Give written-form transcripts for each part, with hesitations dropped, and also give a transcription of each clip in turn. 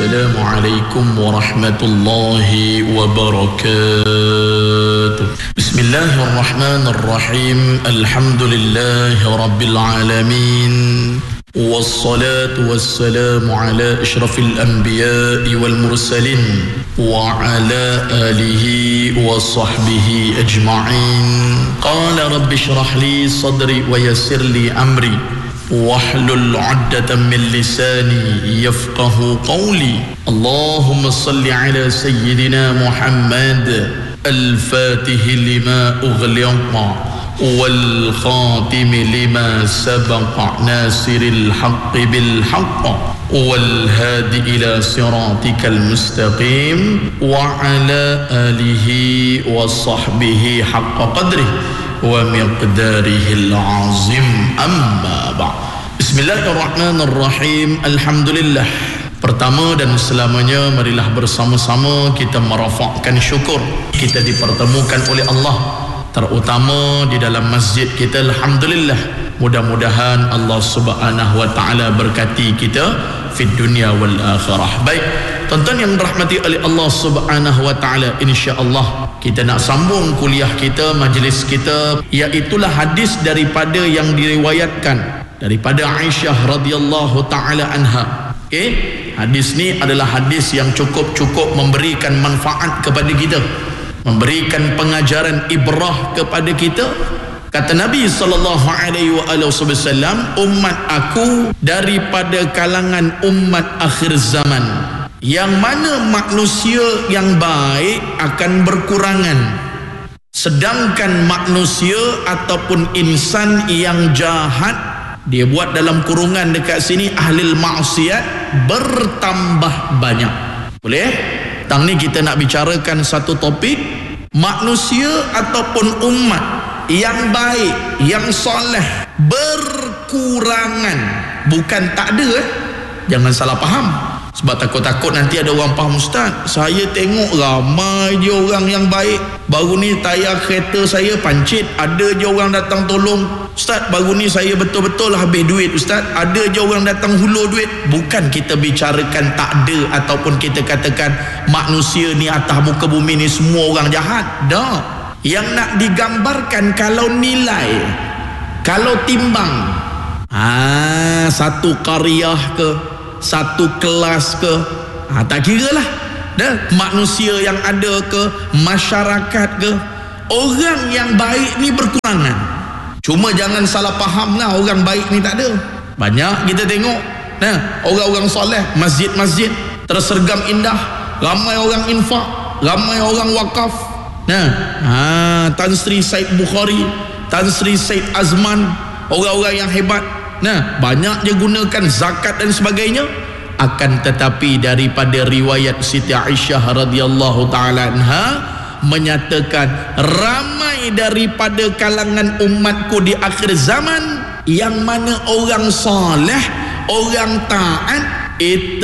Assalamualaikum warahmatullahi wabarakatuh. Bismillahirrahmanirrahim. Alhamdulillahi rabbil alamin. Wassalatu wassalamu ala asyrafil anbiya'i wal mursalin wa ala alihi wa sahbihi ajma'in. Qala rabbi shrah li sadri wa yassir li amri wahlul 'uqdatam min lisani yafqahu qawli. Allahumma salli ala sayyidina Muhammad al-fatih lima ughliqa والخاتم لما سبق ناصر الحق بالحق والهادي إلى صراطك المستقيم وعلى آله وصحبه حق قدره ومقداره العظيم أما بعد. بسم الله الرحمن الرحيم. الحمد لله. Pertama dan selamanya, marilah bersama-sama kita merafakkan syukur kita dipertemukan oleh Allah, terutama di dalam masjid kita. Alhamdulillah, mudah-mudahan Allah subhanahu wa ta'ala berkati kita fid dunia wal akhirah. Baik, tuan-tuan yang dirahmati oleh Allah subhanahu wa ta'ala, insya-Allah kita nak sambung kuliah kita, majlis kita, iaitulah hadis daripada yang diriwayatkan daripada Aisyah radhiyallahu ta'ala anha. Okey, hadis ni adalah hadis yang cukup memberikan manfaat kepada kita, memberikan pengajaran ibrah kepada kita. Kata Nabi SAW, umat aku daripada kalangan umat akhir zaman, yang mana manusia yang baik akan berkurangan, sedangkan manusia ataupun insan yang jahat, dia buat dalam kurungan dekat sini, ahlil maksiat, bertambah banyak. Boleh? Tang ni kita nak bicarakan satu topik, manusia ataupun umat yang baik, yang soleh, berkurangan, bukan tak ada. Jangan salah faham, sebab takut-takut nanti ada orang faham, Ustaz, saya tengok ramai je orang yang baik, baru ni tayar kereta saya pancit, ada je orang datang tolong. Ustaz, baru ni saya betul-betul habis duit, Ustaz, ada je orang datang hulur duit. Bukan kita bicarakan tak ada ataupun kita katakan manusia ni atas muka bumi ni semua orang jahat. Dah. Yang nak digambarkan kalau nilai, kalau timbang, satu qaryah ke, satu kelas ke, tak kira lah dah, manusia yang ada ke, masyarakat ke, orang yang baik ni berkurangan. Cuma jangan salah faham lah, orang baik ni tak ada. Banyak kita tengok, orang-orang soleh, masjid-masjid tersergam indah, ramai orang infak, ramai orang wakaf. Tan Sri Said Bukhari, Tan Sri Said Azman, orang-orang yang hebat, banyak je gunakan zakat dan sebagainya. Akan tetapi daripada riwayat Siti Aisyah radhiyallahu ta'ala anha menyatakan, ramai daripada kalangan umatku di akhir zaman yang mana orang saleh, orang taat,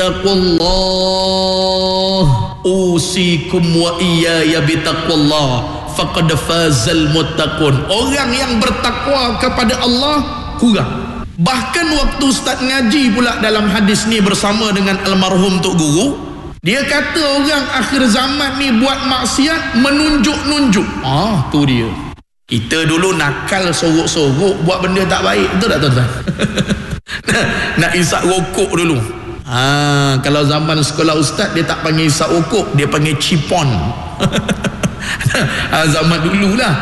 ittaqullah usikum wa iyaya bitaqullah faqad fazal muttaqun. Orang yang bertakwa kepada Allah kurang. Bahkan waktu Ustaz ngaji pula dalam hadis ni bersama dengan almarhum Tok Guru, dia kata orang akhir zaman ni buat maksiat menunjuk-nunjuk. Tu dia. Kita dulu nakal sorok-sorok, buat benda tak baik, betul tak tuan-tuan? Nak isap rokok dulu. Kalau zaman sekolah Ustaz, dia tak panggil isap rokok, dia panggil cipon. Zaman dulu lah.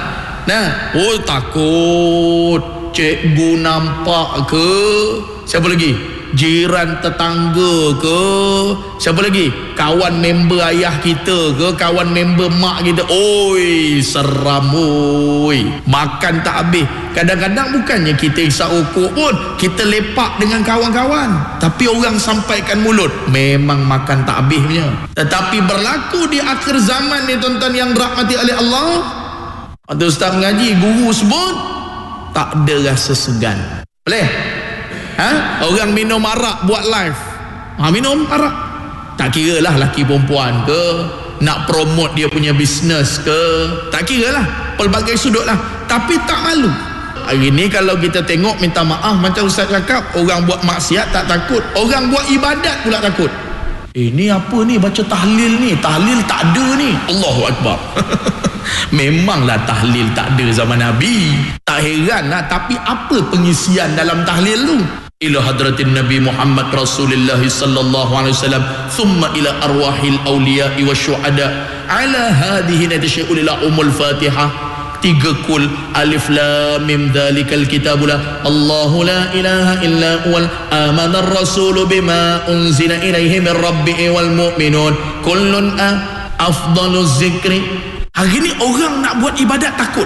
Takut cikgu nampak ke, siapa lagi, jiran tetangga ke, siapa lagi, kawan member ayah kita ke, kawan member mak kita. Oi, seram oi, makan tak habis. Kadang-kadang bukannya kita isap rokok pun, kita lepak dengan kawan-kawan, tapi orang sampaikan mulut, memang makan tak habis punya. Tetapi berlaku di akhir zaman ni tuan-tuan yang dirahmati oleh Allah. Waktu Ustaz mengaji, guru sebut tak ada rasa segan. Boleh? Orang minum arak buat live, minum arak, tak kira lah laki perempuan ke, nak promote dia punya bisnes ke, tak kira lah, pelbagai sudut lah, tapi tak malu. Hari ni kalau kita tengok, minta maaf, macam Ustaz cakap, orang buat maksiat tak takut, orang buat ibadat pula takut. Ini apa ni baca tahlil ni? Tahlil tak ada ni. Allahu Akbar. Memanglah tahlil tak ada zaman Nabi. Tak heranlah. Tapi apa pengisian dalam tahlil tu? Ila hadratin Nabi Muhammad Rasulullah sallallahu alaihi wasallam, thumma ila arwahil awliya'i wa syuhada ala hadhihi natasyi'ul ila umul Fatihah. 3 kul alif lam mim dzalikal kitabulah Allahu la ilaha illa huwal amanar rasulu bima unzila ilaihi min rabbihi wal mu'minun kullun afdaluz zikri. Hari ni orang nak buat ibadat takut.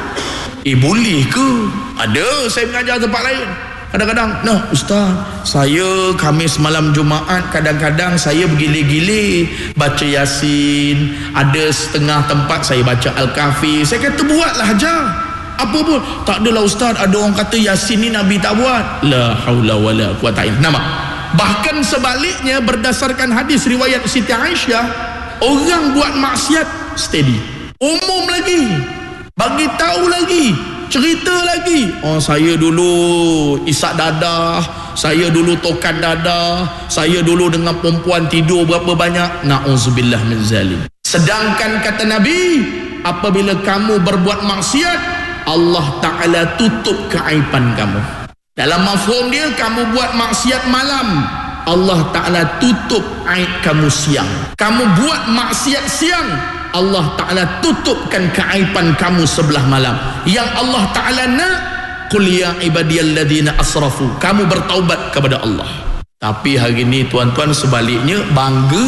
Boleh ke? Ada, saya mengajar tempat lain. Kadang-kadang, nah ustaz, saya Khamis malam Jumaat kadang-kadang saya bergile-gile baca Yasin, ada setengah tempat saya baca Al-Kahfi. Saya kata buatlah aja. Apa pun? Tak adalah ustaz, ada orang kata Yasin ni Nabi tak buat. La haula wala quwata illa billah. Bahkan sebaliknya berdasarkan hadis riwayat Siti Aisyah, orang buat maksiat steady. Umum lagi. Bagi tahu lagi. Cerita lagi. Oh, saya dulu isak dadah, saya dulu tokan dadah, saya dulu dengan perempuan tidur berapa banyak. Na'udzubillah min zalim. Sedangkan kata Nabi, apabila kamu berbuat maksiat, Allah Ta'ala tutup keaiban kamu. Dalam mafhum dia, kamu buat maksiat malam, Allah Ta'ala tutup aib kamu siang. Kamu buat maksiat siang, Allah Ta'ala tutupkan keaiban kamu sebelah malam. Yang Allah Ta'ala nak, qul ya ibadiyalladzina asrafu, kamu bertaubat kepada Allah. Tapi hari ni tuan-tuan sebaliknya bangga.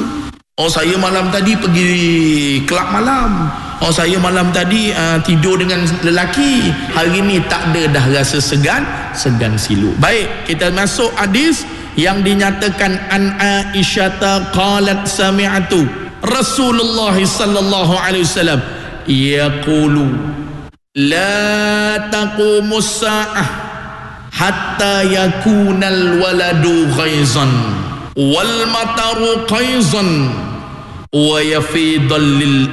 Oh, saya malam tadi pergi kelab malam. Oh, saya malam tadi tidur dengan lelaki. Hari ni tak ada dah rasa segan silu. Baik, kita masuk hadis yang dinyatakan an Aisyah qalat sami'atu Rasulullah sallallahu alaihi wasallam yaqulu la taqumus sa'ah hatta yakunal waladu ghaizan wal mataru qaizan wa yafidal lil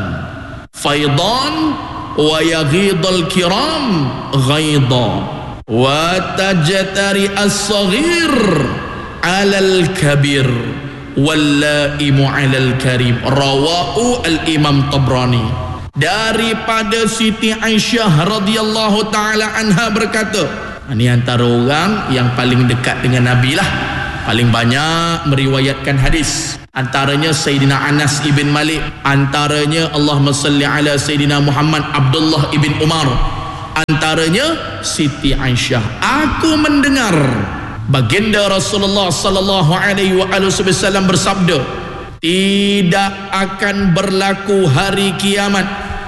faidan wa yaghidal kiram ghaida wa tajtari as-saghir 'alal kabir wallaimu 'alal karim. Rawahu al-Imam Tabrani. Daripada Siti Aisyah radhiyallahu taala anha berkata, ini antara orang yang paling dekat dengan Nabi lah, paling banyak meriwayatkan hadis. Antaranya Sayyidina Anas ibn Malik, antaranya Allahumma salli ala Sayyidina Muhammad Abdullah ibn Umar, antaranya Siti Aisyah. Aku mendengar baginda Rasulullah sallallahu alaihi wasallam bersabda, tidak akan berlaku hari kiamat,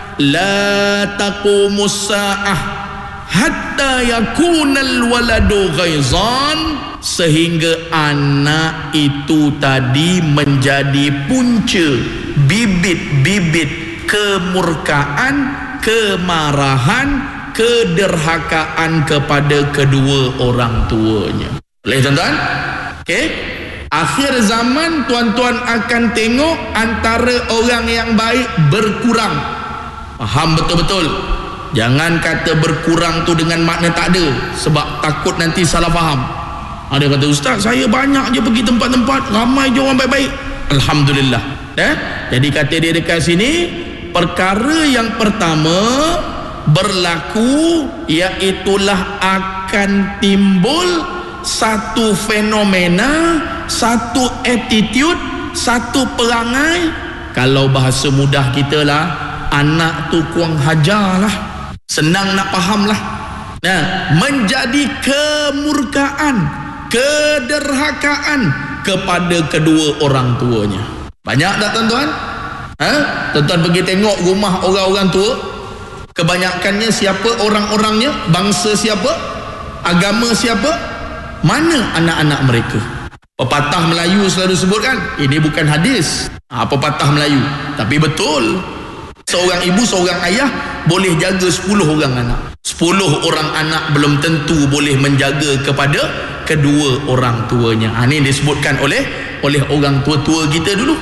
la taqumus sa'ah hatta yakunal waladu ghaizan, sehingga anak itu tadi menjadi punca bibit-bibit kemurkaan, kemarahan, kederhakaan kepada kedua orang tuanya. Boleh tuan-tuan? Okey. Akhir zaman tuan-tuan akan tengok antara orang yang baik berkurang. Faham betul-betul. Jangan kata berkurang tu dengan makna tak ada, sebab takut nanti salah faham. Ada kata, ustaz saya banyak je pergi tempat-tempat, ramai je orang baik-baik. Alhamdulillah. Jadi kata dia dekat sini, perkara yang pertama berlaku iaitulah akan timbul satu fenomena, satu attitude, satu perangai, kalau bahasa mudah kita lah, anak tu kurang hajar lah, senang nak faham lah. Nah, menjadi kemurkaan, kederhakaan kepada kedua orang tuanya. Banyak tak tuan-tuan? Tuan-tuan pergi tengok rumah orang-orang tua, kebanyakannya siapa orang-orangnya, bangsa siapa, agama siapa, mana anak-anak mereka. Pepatah Melayu selalu sebutkan, ini bukan hadis, pepatah Melayu, tapi betul. Seorang ibu, seorang ayah boleh jaga 10 orang anak. 10 orang anak belum tentu boleh menjaga kepada kedua orang tuanya. Ini disebutkan oleh orang tua-tua kita dulu.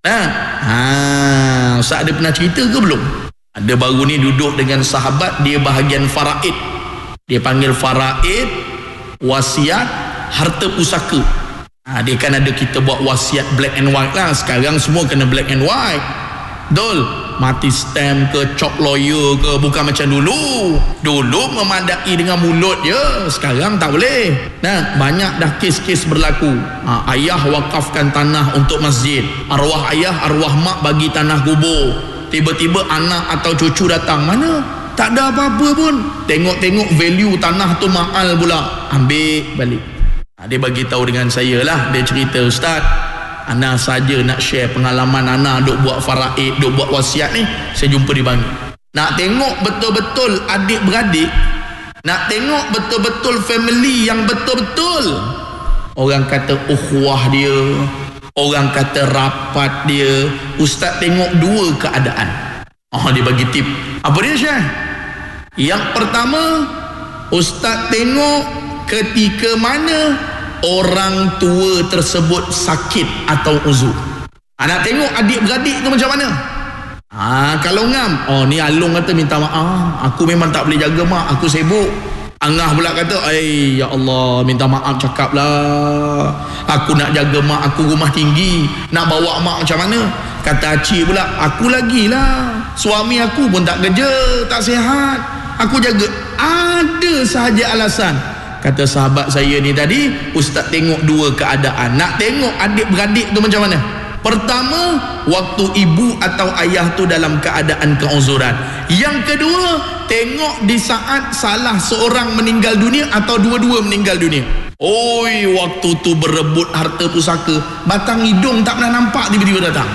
Ustaz ada pernah cerita ke belum? Ada baru ni duduk dengan sahabat, dia bahagian faraid. Dia panggil faraid, wasiat, harta pusaka. Dia kan ada kita buat wasiat black and white lah. Sekarang semua kena black and white. Betul? Mati stamp ke, cop lawyer ke, bukan macam dulu. Dulu memadai dengan mulut je, sekarang tak boleh. Nah, banyak dah kes-kes berlaku. Ayah wakafkan tanah untuk masjid, arwah ayah, arwah mak bagi tanah kubur. Tiba-tiba anak atau cucu datang, mana? Tak ada apa-apa pun. Tengok-tengok value tanah tu mahal pula, ambil balik. Dia bagi tahu dengan saya lah. Dia cerita, Ustaz, Ana saja nak share pengalaman Ana duk buat faraid, duk buat wasiat ni. Saya jumpa di Bangi. Nak tengok betul-betul adik-beradik, nak tengok betul-betul family yang betul-betul, orang kata ukhuwah dia, orang kata rapat dia. Ustaz tengok dua keadaan. Dia bagi tip. Apa dia Syekh? Yang pertama, Ustaz tengok ketika mana orang tua tersebut sakit atau uzur. Nak tengok adik-beradik tu macam mana. Kalau ngam, ni Along kata minta maaf, aku memang tak boleh jaga mak, aku sibuk. Angah pula kata, ya Allah, minta maaf cakap lah, aku nak jaga mak, aku rumah tinggi, nak bawa mak macam mana. Kata Acik pula, aku lagi lah, suami aku pun tak kerja, tak sihat, aku jaga. Ada sahaja alasan. Kata sahabat saya ni tadi, Ustaz tengok dua keadaan. Nak tengok adik-beradik tu macam mana. Pertama, waktu ibu atau ayah tu dalam keadaan keuzuran. Yang kedua, tengok di saat salah seorang meninggal dunia atau dua-dua meninggal dunia. Waktu tu berebut harta pusaka, batang hidung tak pernah nampak, tiba-tiba datang.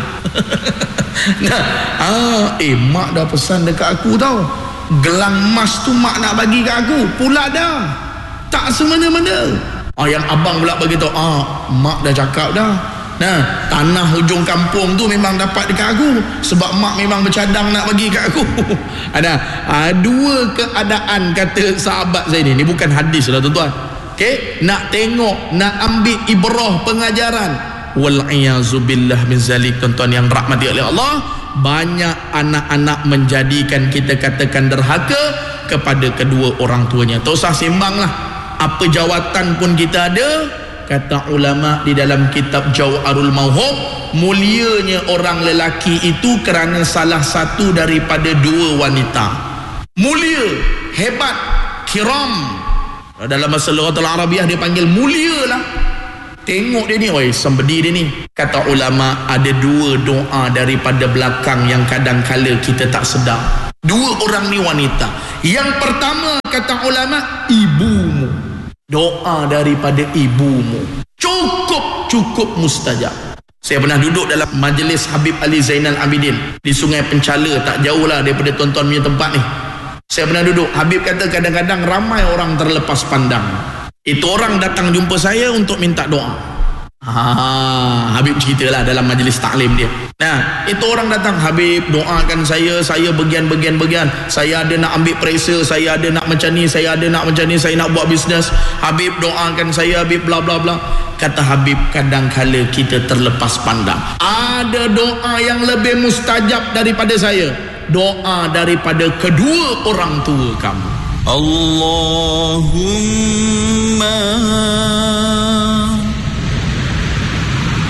Mak dah pesan dekat aku tau, gelang emas tu mak nak bagi kat aku, pula dah tak semena-mena. Yang abang pula bagi tahu, mak dah cakap dah. Tanah hujung kampung tu memang dapat dekat aku, sebab mak memang bercadang nak bagi kat aku. Dua keadaan, kata sahabat saya ni. Ni bukan hadis lah tuan-tuan. Okay? Nak tengok, nak ambil ibrah pengajaran. Wal'iyazubillah min zalik, tuan-tuan yang rahmati oleh Allah. Banyak anak-anak menjadikan kita katakan derhaka kepada kedua orang tuanya. Tak usah sembang lah, apa jawatan pun kita ada. Kata ulama di dalam kitab Jawharul Mauhub, mulianya orang lelaki itu kerana salah satu daripada dua wanita. Mulia, hebat, kiram. Dalam bahasa Lughatul Arabiah dia panggil mulia lah. Tengok dia ni, sembedi dia ni. Kata ulama, ada dua doa daripada belakang yang kadang-kala kita tak sedar. Dua orang ni wanita. Yang pertama, kata ulama, ibumu. Doa daripada ibumu cukup mustajab. Saya pernah duduk dalam majlis Habib Ali Zainal Abidin di Sungai Penchala, tak jauh lah daripada tuan-tuan punya tempat ni. Saya pernah duduk. Habib kata kadang-kadang ramai orang terlepas pandang. Itu orang datang jumpa saya untuk minta doa. Habib ceritalah dalam majlis taklim dia. Itu orang datang, Habib doakan saya bagian, saya ada nak ambil periksa, saya ada nak macam ni, saya ada nak macam ni, saya nak buat bisnes, Habib doakan saya, Habib bla bla bla. Kata Habib, kadang-kala kita terlepas pandang. Ada doa yang lebih mustajab daripada saya, doa daripada kedua orang tua kamu. Allahumma